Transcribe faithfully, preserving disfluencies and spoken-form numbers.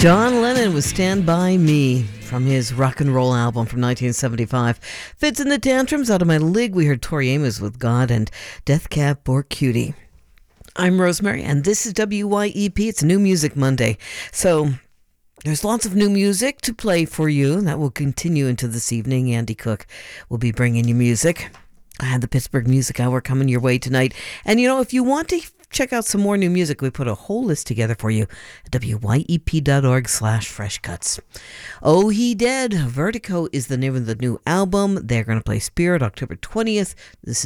John Lennon was Stand By Me from his rock and roll album from nineteen seventy-five. Fits in the Tantrums, Out of My League. We heard Tori Amos with God and Death Cab for Cutie. I'm Rosemary, and this is W Y E P. It's New Music Monday. So there's lots of new music to play for you. That will continue into this evening. Andy Cook will be bringing you music. I had the Pittsburgh Music Hour coming your way tonight. And, you know, if you want to check out some more new music, we put a whole list together for you at W Y E P dot org slash fresh cuts. Oh, He Dead. Vertigo is the name of the new album. They're going to play Spirit October twentieth. This